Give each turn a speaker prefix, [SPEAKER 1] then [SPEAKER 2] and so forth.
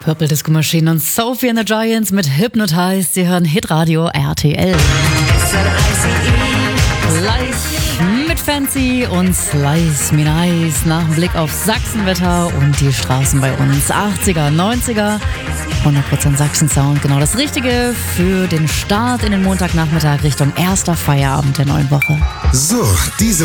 [SPEAKER 1] Purple Disco Machine und Sophie and the Giants mit Hypnotized. Sie hören Hitradio RTL. Live mit Fancy und Slice Me Nice nach dem Blick auf Sachsenwetter und die Straßen bei uns. 80er, 90er, 100% Sachsen-Sound. Genau das Richtige für den Start in den Montagnachmittag Richtung erster Feierabend der neuen Woche.
[SPEAKER 2] So, diese